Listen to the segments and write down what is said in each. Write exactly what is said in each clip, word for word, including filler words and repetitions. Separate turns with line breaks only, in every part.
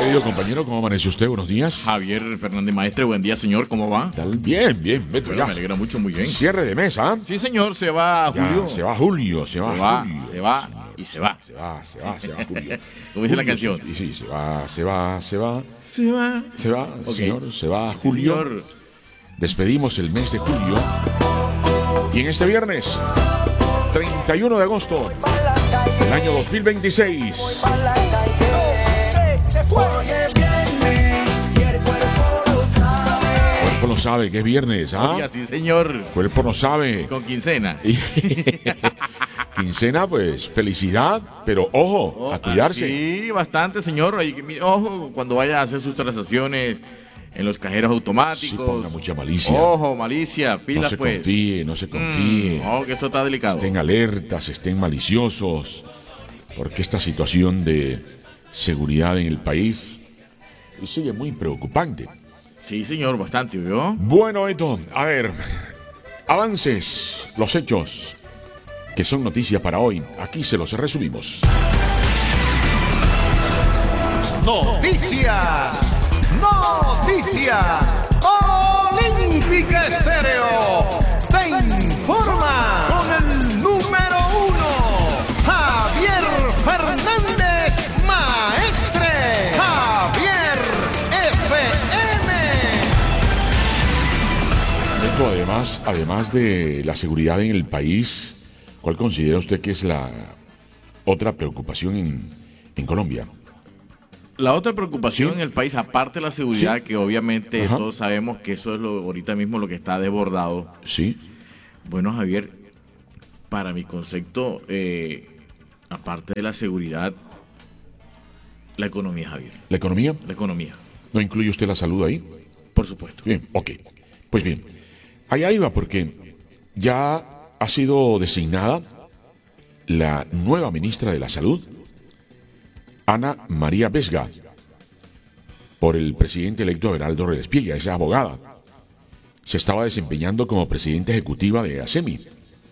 querido compañero? ¿Cómo amanece usted? Buenos días.
Javier Fernández Maestre, buen día, señor. ¿Cómo va?
¿Tal? Bien, bien. Metro,
Bueno,
ya.
me alegra mucho, muy bien.
Cierre de mesa.
Sí, señor, se va
Ya,
Julio.
se va Julio, se va,
Se va,
Julio.
se va
Señor,
y se va.
Se va, se va, se va Julio.
Como dice la
Julio,
canción.
Sí, sí, se va, se va, se va.
Se va.
Se va,
Ok.
señor, se va
Sí,
Julio.
señor.
Despedimos el mes de julio. Y en este viernes, treinta y uno de agosto del año dos mil veintiséis. El cuerpo no sabe que es viernes, ¿ah?
Oiga, sí, señor.
El cuerpo no sabe.
Con quincena.
Y- Quincena, pues, felicidad, pero ojo, a cuidarse.
Sí, bastante, señor. Hay que- mire, ojo, cuando vaya a hacer sus transacciones en los cajeros automáticos.
Sí, ponga mucha malicia.
Ojo, malicia,
No
pilas,
se
pues.
confíe, no se confíe.
Mm, ojo, que esto está delicado.
Estén alertas, estén maliciosos, porque esta situación de seguridad en el país sigue muy preocupante.
Sí, señor, bastante, ¿vio?
Bueno, Eto, a ver, avances, los hechos que son noticia para hoy, aquí se los resumimos.
Noticias, noticias, Olímpica Estéreo te informa con el número uno, Javier Fernández Maestre, Javier F M.
Esto además, además de la seguridad en el país, ¿cuál considera usted que es la otra preocupación en, en Colombia?
La otra preocupación
Sí.
en el país, aparte de la seguridad,
Sí.
que obviamente
Ajá.
todos sabemos que eso es lo, ahorita mismo lo que está desbordado.
Sí,
Bueno, Javier, para mi concepto, eh, aparte de la seguridad, la economía, Javier.
la economía,
La economía,
¿no incluye usted la salud ahí?
por supuesto.
Bien, ok. Pues bien, allá iba porque ya ha sido designada la nueva ministra de la Salud, Ana María Vesga, por el presidente electo Everaldo Respilla, esa abogada. Se estaba desempeñando como presidenta ejecutiva de ASEMI.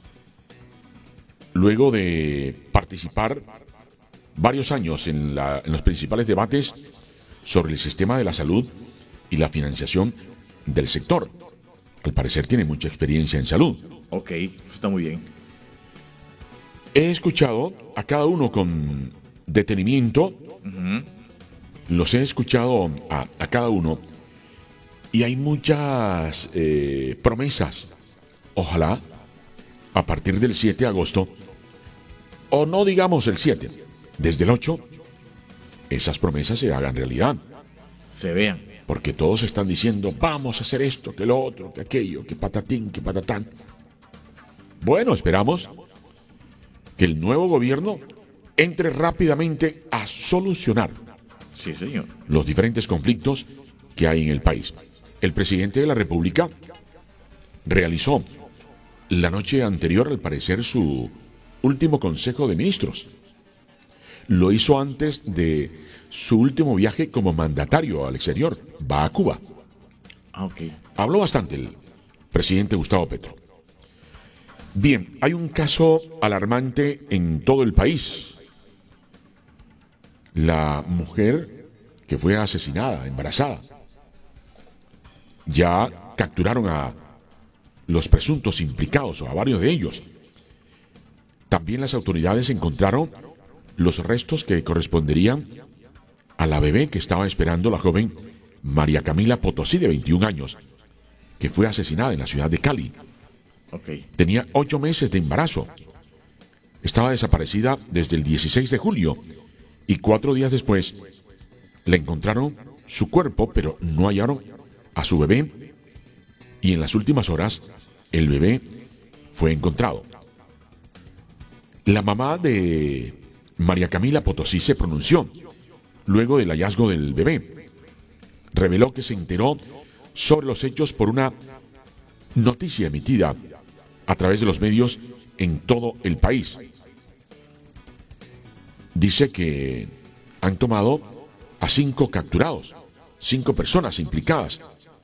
Luego de participar varios años en, la- en los principales debates sobre el sistema de la salud y la financiación del sector. Al parecer tiene mucha experiencia en salud.
Ok, eso está muy bien.
He escuchado a cada uno con detenimiento, los he escuchado a, a cada uno y hay muchas eh, promesas. Ojalá a partir del siete de agosto, o no digamos el siete, desde el ocho, esas promesas se hagan realidad.
Se vean.
Porque todos están diciendo, vamos a hacer esto, que lo otro, que aquello, que patatín, que patatán. Bueno, esperamos que el nuevo gobierno entre rápidamente a solucionar
Sí, señor.
los diferentes conflictos que hay en el país. El presidente de la República realizó la noche anterior, al parecer, su último consejo de ministros. Lo hizo antes de su último viaje como mandatario al exterior. Va a Cuba.
Ah, ok.
Habló bastante el presidente Gustavo Petro. Bien, hay un caso alarmante en todo el país. La mujer que fue asesinada, embarazada. Ya capturaron a los presuntos implicados, o a varios de ellos. También las autoridades encontraron los restos que corresponderían a la bebé que estaba esperando la joven María Camila Potosí, de veintiún años, que fue asesinada en la ciudad de Cali.
Ok.
Tenía ocho meses de embarazo. Estaba desaparecida desde el dieciséis de julio y cuatro días después le encontraron su cuerpo, pero no hallaron a su bebé, y en las últimas horas el bebé fue encontrado. La mamá de María Camila Potosí se pronunció luego del hallazgo del bebé. Reveló que se enteró sobre los hechos por una noticia emitida a través de los medios en todo el país. Dice que han tomado a cinco capturados, cinco personas implicadas,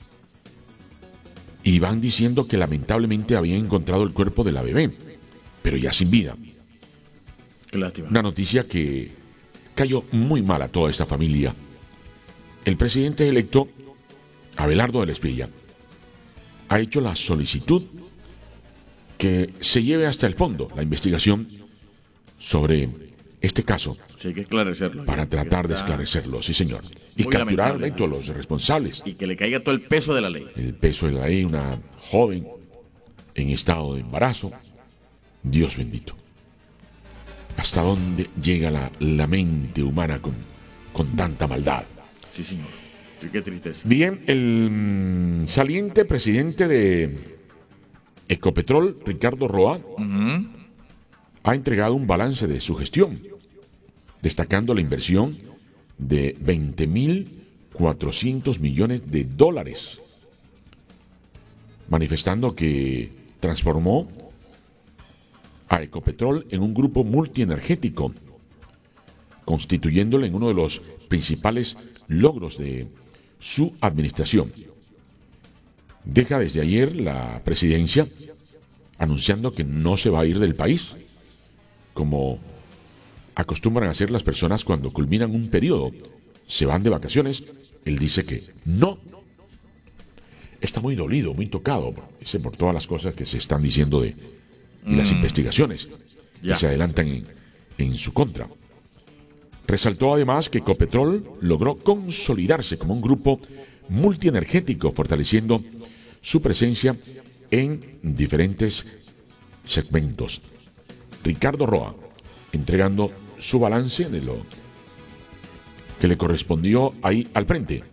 y van diciendo que lamentablemente habían encontrado el cuerpo de la bebé, pero ya sin vida.
Qué lástima.
Una noticia que cayó muy mal a toda esta familia. el presidente electo, Abelardo del Espriella, ha hecho la solicitud que se lleve hasta el fondo la investigación sobre este caso.
Sí, hay que esclarecerlo.
Para tratar de esclarecerlo, sí señor. Y capturar a todos los responsables.
Y que le caiga todo el peso de la ley.
El peso de la ley, una joven en estado de embarazo. Dios bendito. ¿Hasta dónde llega la, la mente humana con, con tanta maldad?
Sí, señor. Sí, qué tristeza.
Bien, el mm, saliente presidente de Ecopetrol, Ricardo Roa, uh-huh. ha entregado un balance de su gestión, destacando la inversión de veinte mil cuatrocientos millones de dólares, manifestando que transformó a Ecopetrol en un grupo multienergético, constituyéndolo en uno de los principales logros de su administración. Deja desde ayer la presidencia anunciando que no se va a ir del país, como acostumbran a hacer las personas cuando culminan un periodo, se van de vacaciones. Él dice que no. Está muy dolido, muy tocado, dice, por todas las cosas que se están diciendo de y las mm. investigaciones ya. que se adelantan en, en su contra. Resaltó además que Ecopetrol logró consolidarse como un grupo multienergético, fortaleciendo su presencia en diferentes segmentos. Ricardo Roa, entregando su balance de lo que le correspondió ahí al frente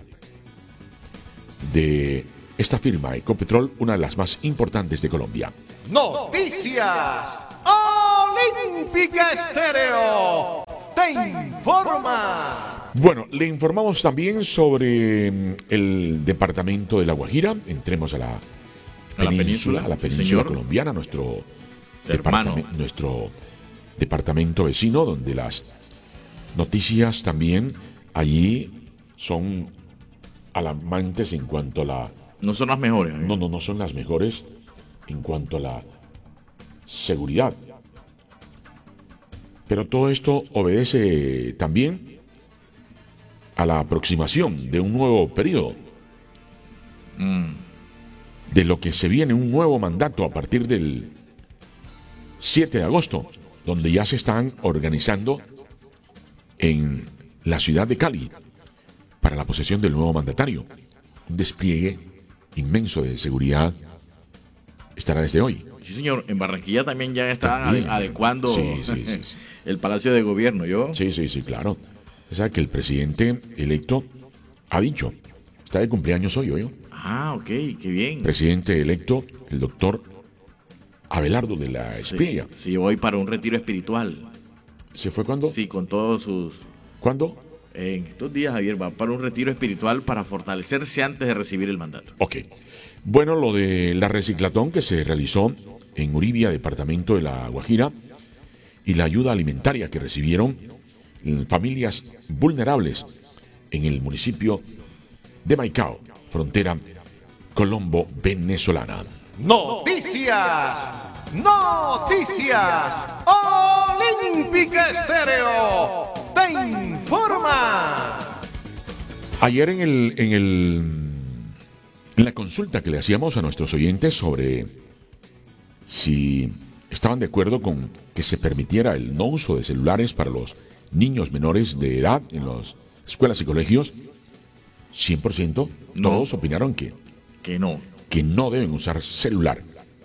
de esta firma Ecopetrol, una de las más importantes de Colombia.
Noticias Olímpica Estéreo te informa.
Bueno, le informamos también sobre el departamento de La Guajira. Entremos a la
a
península,
la península,
a la península
señor.
colombiana, nuestro
Hermano.
departamento, nuestro departamento vecino, donde las noticias también allí son alarmantes en cuanto a la...
No son las mejores. ¿eh?
No, no, no son las mejores en cuanto a la seguridad. Pero todo esto obedece también a la aproximación de un nuevo periodo,
Mm.
de lo que se viene un nuevo mandato a partir del siete de agosto, donde ya se están organizando en la ciudad de Cali para la posesión del nuevo mandatario. Un despliegue inmenso de seguridad estará desde hoy.
Sí, señor. En Barranquilla también ya están
También.
ade- adecuando
Sí, sí, sí, sí.
el Palacio de Gobierno, ¿yo?
Sí, sí, sí, claro. O sea que el presidente electo ha dicho, está de cumpleaños hoy, hoy.
Ah, ok, qué bien.
Presidente electo, el doctor Abelardo de la Espriella.
Sí, sí, voy para un retiro espiritual.
¿Se fue cuándo?
Sí, con todos sus...
¿Cuándo?
En estos días, Javier, va para un retiro espiritual para fortalecerse antes de recibir el mandato.
Ok. Bueno, lo de la reciclatón que se realizó en Uribia, departamento de La Guajira, y la ayuda alimentaria que recibieron familias vulnerables en el municipio de Maicao, frontera colombo-venezolana.
Noticias, noticias Olímpica Estéreo te informa.
Ayer en el, en el en la consulta que le hacíamos a nuestros oyentes sobre si estaban de acuerdo con que se permitiera el no uso de celulares para los niños menores de edad en las escuelas y colegios, cien por ciento
No.
todos opinaron que,
Que no.
que no deben usar celular.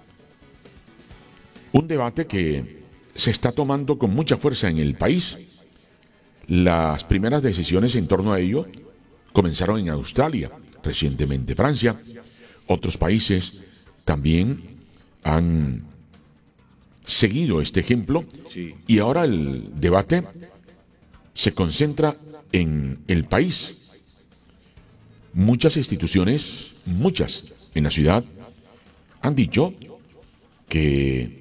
Un debate que se está tomando con mucha fuerza en el país. Las primeras decisiones en torno a ello comenzaron en Australia, recientemente Francia. Otros países también han seguido este ejemplo.
Sí.
Y ahora el debate se concentra en el país. Muchas instituciones, muchas en la ciudad, han dicho que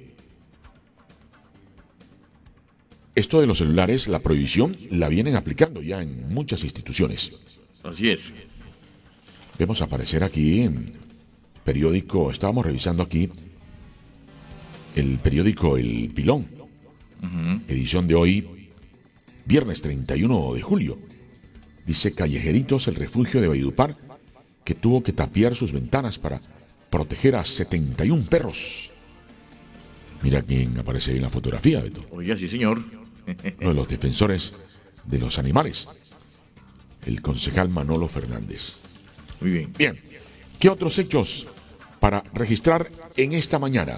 esto de los celulares, la prohibición, la vienen aplicando ya en muchas instituciones.
Así es.
Vemos aparecer aquí en periódico, estábamos revisando aquí el periódico El Pilón,
Ujú.
edición de hoy, viernes treinta y uno de julio. dice Callejeritos, el refugio de Valledupar, que tuvo que tapiar sus ventanas para proteger a setenta y un perros. Mira quién aparece ahí en la fotografía, Beto.
Oiga, sí, señor.
Uno de los defensores de los animales, el concejal Manolo Fernández.
Muy bien.
Bien, ¿qué otros hechos para registrar en esta mañana?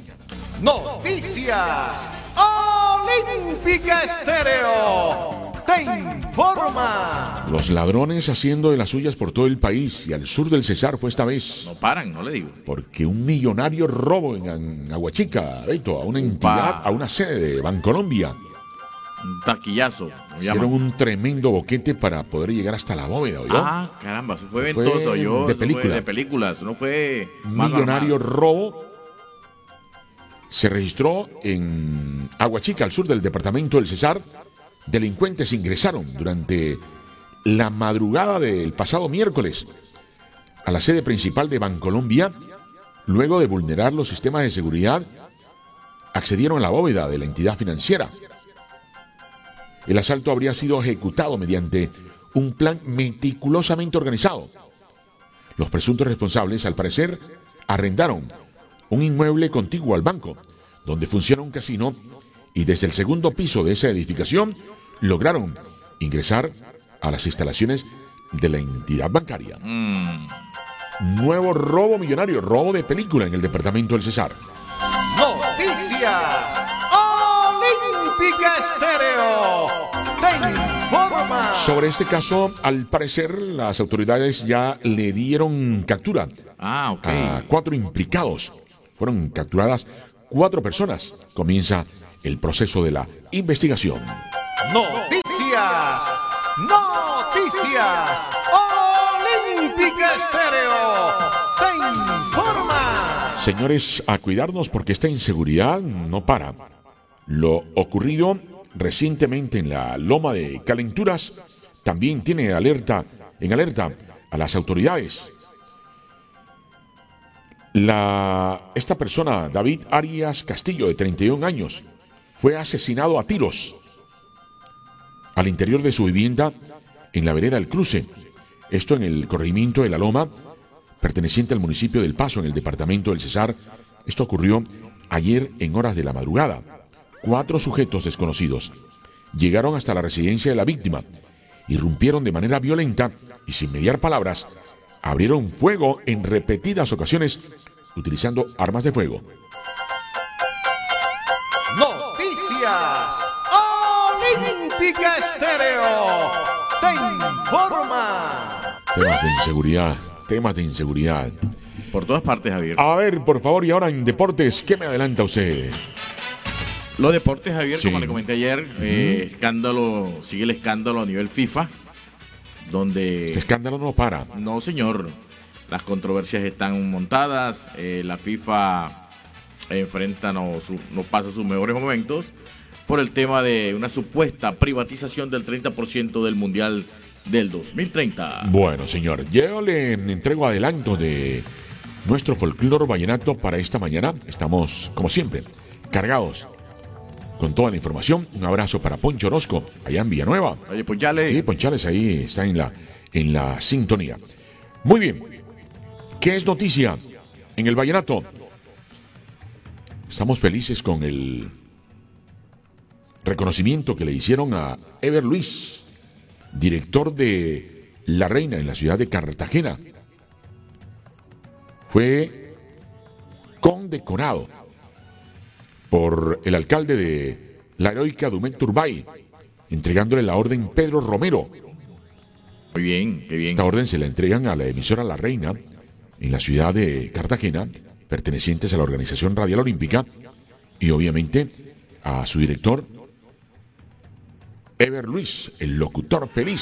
Noticias Olímpica Estéreo te informa.
Los ladrones haciendo de las suyas por todo el país, y al sur del Cesar fue esta vez.
No paran, no le digo.
Porque un millonario robo en, en Aguachica, Beto, a una entidad, a una sede de Bancolombia.
Un taquillazo.
Hicieron un tremendo boquete para poder llegar hasta la bóveda, ¿oyó?
Ah, caramba, eso fue
Fue
ventoso, yo.
de
eso
película.
Fue de películas, no fue. mano
Millonario
armada.
robo se registró en Aguachica, al sur del departamento del Cesar. Delincuentes ingresaron durante la madrugada del pasado miércoles a la sede principal de Bancolombia. Luego de vulnerar los sistemas de seguridad, accedieron a la bóveda de la entidad financiera. El asalto habría sido ejecutado mediante un plan meticulosamente organizado. Los presuntos responsables, al parecer, arrendaron un inmueble contiguo al banco, donde funciona un casino, y desde el segundo piso de esa edificación lograron ingresar a las instalaciones de la entidad bancaria.
Mm.
Nuevo robo millonario, robo de película en el departamento del Cesar.
Noticias Olímpica Estéreo te informa.
Sobre este caso, al parecer, las autoridades ya le dieron captura
Ah, ok.
a cuatro implicados. Fueron capturadas cuatro personas. Comienza el proceso de la investigación.
Noticias, noticias Olímpica Estéreo te informa.
Señores, a cuidarnos porque esta inseguridad no para. Lo ocurrido recientemente en la Loma de Calenturas también tiene alerta, en alerta a las autoridades. La, esta persona, David Arias Castillo, de treinta y un años, fue asesinado a tiros al interior de su vivienda en la vereda del Cruce. Esto en el corregimiento de La Loma, perteneciente al municipio del Paso, en el departamento del Cesar. Esto ocurrió ayer en horas de la madrugada. Cuatro sujetos desconocidos llegaron hasta la residencia de la víctima, irrumpieron de manera violenta y sin mediar palabras, abrieron fuego en repetidas ocasiones utilizando armas de fuego.
Noticias Olímpica Estéreo te informa.
Temas de inseguridad, temas de inseguridad.
Por todas partes, Javier.
A ver, por favor, y ahora en deportes, ¿qué me adelanta usted?
Los deportes, Javier,
Sí.
como le comenté ayer, eh, escándalo, sigue el escándalo a nivel FIFA, donde...
Este escándalo no para.
No, señor. Las controversias están montadas. eh, la FIFA enfrenta, no, su- no pasa sus mejores momentos por el tema de una supuesta privatización del treinta por ciento del Mundial del dos mil treinta.
Bueno, señor, yo le entrego adelanto de nuestro folclore vallenato para esta mañana. Estamos, como siempre, cargados con toda la información. Un abrazo para Poncho Orozco, allá en Villanueva.
Oye, pues ya le...
Sí, Ponchales ahí está en la, en la sintonía. Muy bien. ¿Qué es noticia en el vallenato? Estamos felices con el reconocimiento que le hicieron a Ever Luis, director de La Reina en la ciudad de Cartagena. Fue condecorado por el alcalde de la heroica Dumet Turbay, entregándole la orden Pedro Romero.
Muy bien, qué bien.
Esta orden se la entregan a la emisora La Reina en la ciudad de Cartagena, pertenecientes a la Organización Radial Olímpica, y obviamente a su director, Ever Luis, el locutor feliz,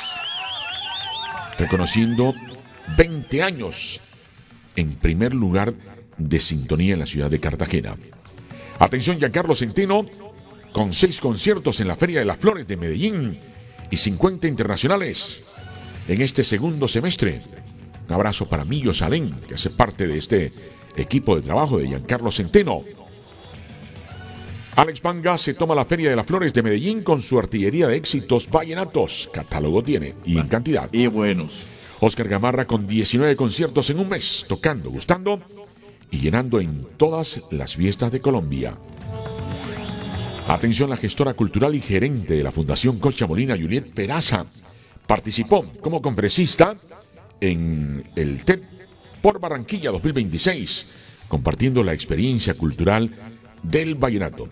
reconociendo veinte años en primer lugar de sintonía en la ciudad de Cartagena. Atención, Giancarlo Centeno, con seis conciertos en la Feria de las Flores de Medellín y cincuenta internacionales en este segundo semestre. Un abrazo para Millo Salén, que hace parte de este equipo de trabajo de Giancarlo Centeno. Alex Panga se toma la Feria de las Flores de Medellín con su artillería de éxitos vallenatos. Catálogo tiene y en cantidad.
Y buenos.
Oscar Gamarra con diecinueve conciertos en un mes, tocando, gustando y llenando en todas las fiestas de Colombia. Atención, la gestora cultural y gerente de la Fundación Concha Molina, Juliet Peraza, participó como conferencista en el T E D por Barranquilla dos mil veintiséis, compartiendo la experiencia cultural del vallenato.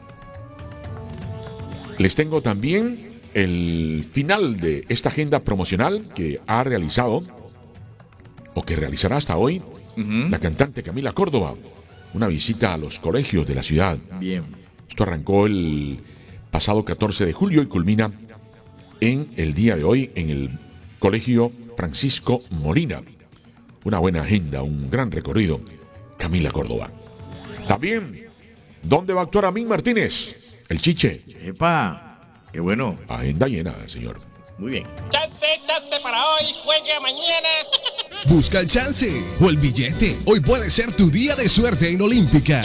Les tengo también el final de esta agenda promocional que ha realizado o que realizará hasta hoy uh-huh. la cantante Camila Córdoba, una visita a los colegios de la ciudad.
Bien.
Esto arrancó el pasado catorce de julio y culmina en el día de hoy en el Colegio Francisco Morina. Una buena agenda, un gran recorrido. Camila Córdoba. También, ¿dónde va a actuar Amín Martínez? El Chiche.
¡Epa! ¡Qué bueno!
Agenda llena, señor.
Muy bien.
Chance, chance para hoy, juegue mañana.
Busca el chance o el billete. Hoy puede ser tu día de suerte en Olímpica.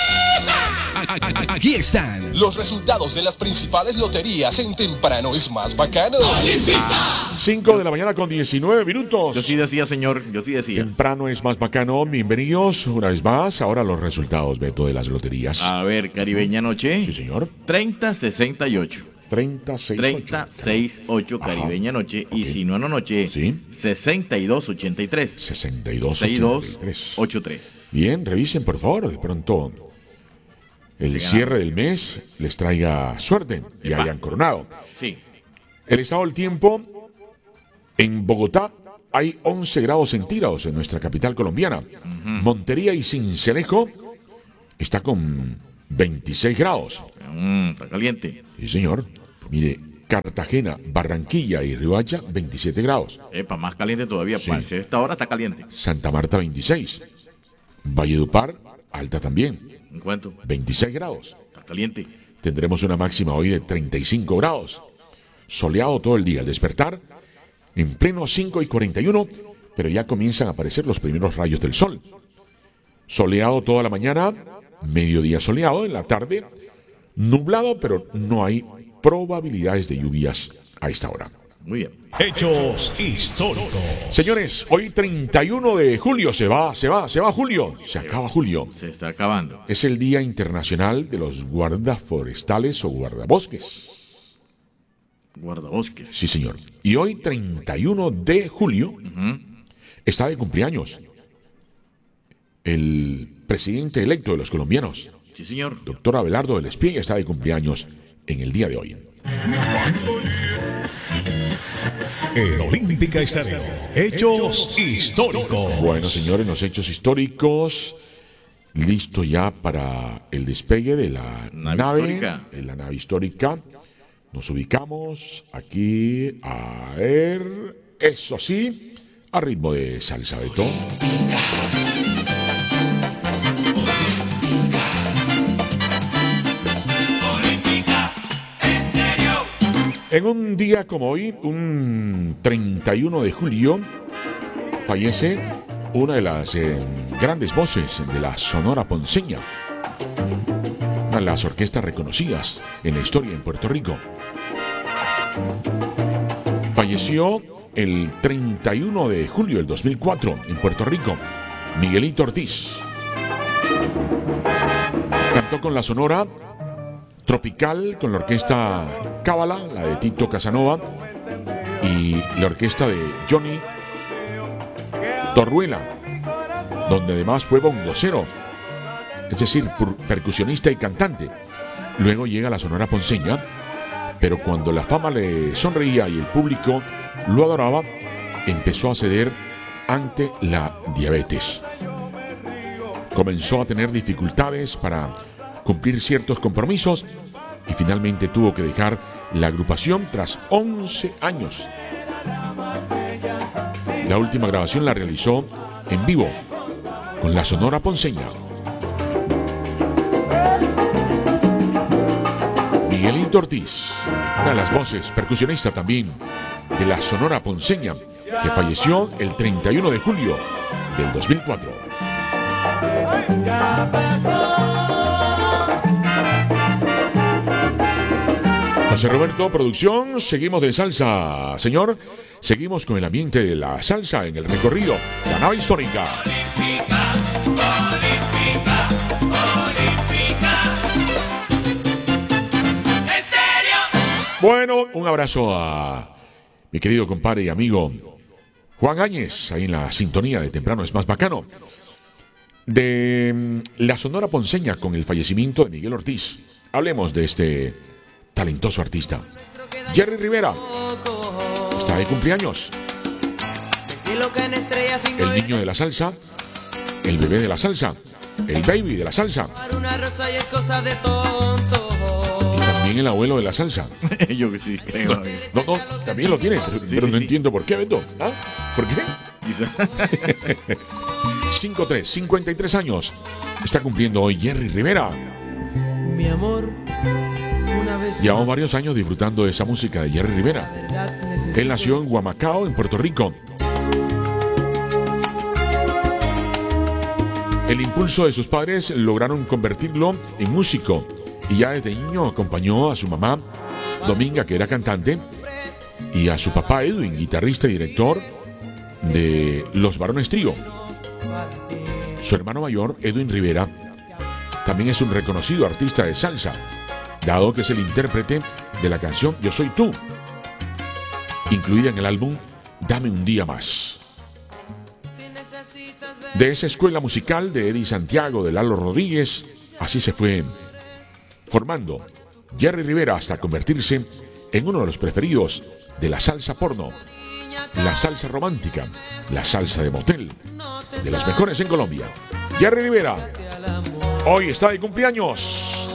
Aquí están los resultados de las principales loterías en Temprano es más bacano.
cinco de la mañana con diecinueve minutos.
Yo sí decía, señor, yo sí decía.
Temprano es más bacano. Bienvenidos una vez más. Ahora los resultados, Beto, de las loterías.
A ver, Caribeña Noche.
Sí, señor.
treinta sesenta y ocho.
treinta sesenta y ocho.
treinta sesenta y ocho Caribeña Noche.
Okay.
Y si no anoche,
¿sí?
sesenta y dos ochenta y tres.
sesenta y dos
ochenta y tres. ochenta y tres.
Bien, revisen por favor. De pronto el cierre del mes les traiga suerte y
Epa.
hayan coronado.
Sí.
El estado del tiempo en Bogotá hay once grados centígrados en nuestra capital colombiana. Uh-huh. Montería y Sincelejo está con veintiséis grados.
Mm, está caliente.
Sí, señor. Mire, Cartagena, Barranquilla y Riohacha, veintisiete grados.
Epa, más caliente todavía.
Sí.
Para esta hora está caliente.
Santa Marta, veintiséis. Valledupar, alta también.
¿En cuánto?
veintiséis grados.
Está caliente.
Tendremos una máxima hoy de treinta y cinco grados. Soleado todo el día. Al despertar, en pleno cinco y cuarenta y uno, pero ya comienzan a aparecer los primeros rayos del sol. Soleado toda la mañana, mediodía soleado, en la tarde nublado, pero no hay probabilidades de lluvias a esta hora.
Muy bien.
Hechos históricos.
Señores, hoy treinta y uno de julio, se va, se va, se va julio, se acaba julio.
Se está acabando.
Es el Día Internacional de los Guardaforestales o Guardabosques.
Guardabosques.
Sí, señor. Y hoy, treinta y uno de julio, uh-huh. está de cumpleaños el presidente electo de los colombianos.
Sí, señor.
Doctor Abelardo del Espiegue está de cumpleaños en el día de hoy.
En Olímpica Estéreo, Hechos históricos.
Bueno, señores, los hechos históricos. Listo ya para el despegue de la
nave,
nave
histórica.
De la nave histórica. Nos ubicamos aquí, a ver, eso sí, a ritmo de salsa de todo. En un día como hoy, un treinta y uno de julio, fallece una de las eh, grandes voces de la Sonora Ponceña, una de las orquestas reconocidas en la historia en Puerto Rico. Falleció el treinta y uno de julio del dos mil cuatro en Puerto Rico, Miguelito Ortiz. Cantó con la Sonora Tropical, con la orquesta Cábala, la de Tito Casanova, y la orquesta de Johnny Torruela, donde además fue bongocero, es decir, percusionista y cantante. Luego llega la Sonora Ponceña, pero cuando la fama le sonreía y el público lo adoraba, empezó a ceder ante la diabetes. Comenzó a tener dificultades para cumplir ciertos compromisos y finalmente tuvo que dejar la agrupación tras once años. La última grabación la realizó en vivo con la Sonora Ponceña. Miguelito Ortiz, una de las voces, percusionista también de la Sonora Ponceña, que falleció el treinta y uno de julio del dos mil cuatro. José Roberto, producción, seguimos de salsa, señor. Seguimos con el ambiente de la salsa en el recorrido, la nave histórica.
Olímpica, olímpica, olímpica. Estéreo.
Bueno, un abrazo a mi querido compadre y amigo Juan Áñez, ahí en la sintonía de Temprano es Más Bacano. De la Sonora Ponceña con el fallecimiento de Miguel Ortiz. Hablemos de este talentoso artista. Jerry Rivera está de cumpleaños. El niño de la salsa, el bebé de la salsa, el baby de la salsa. Y también el abuelo de la salsa.
Yo que sí, creo.
No, no, también lo tiene, pero,
Sí,
pero
sí,
no
sí.
entiendo por qué, Beto. ¿Ah? ¿Por qué? cincuenta y tres, cincuenta y tres años. Está cumpliendo hoy Jerry Rivera.
Mi amor, una vez
Llevamos
más,
varios años disfrutando de esa música de Jerry Rivera.
verdad, necesito-
Él nació en Humacao, en Puerto Rico. El impulso de sus padres lograron convertirlo en músico y ya desde niño acompañó a su mamá, Dominga, que era cantante, y a su papá, Edwin, guitarrista y director de Los Varones Trío. Su hermano mayor, Edwin Rivera, también es un reconocido artista de salsa, dado que es el intérprete de la canción Yo Soy Tú, incluida en el álbum Dame un Día Más. De esa escuela musical de Eddie Santiago, de Lalo Rodríguez, así se fue formando Jerry Rivera hasta convertirse en uno de los preferidos de la salsa porno, la salsa romántica, la salsa de motel, de los mejores en Colombia. Jerry Rivera, hoy está de cumpleaños.